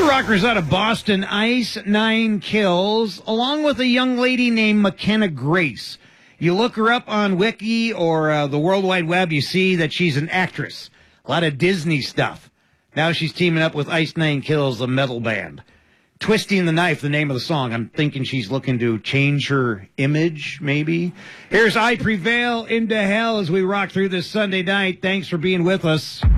Rockers out of Boston, Ice Nine Kills, along with a young lady named McKenna Grace. You look her up on Wiki or the World Wide Web, you see that she's an actress. A lot of Disney stuff. Now she's teaming up with Ice Nine Kills, the metal band. Twisting the Knife, the name of the song. I'm thinking she's looking to change her image, maybe. Here's I Prevail into Hell as we rock through this Sunday night. Thanks for being with us.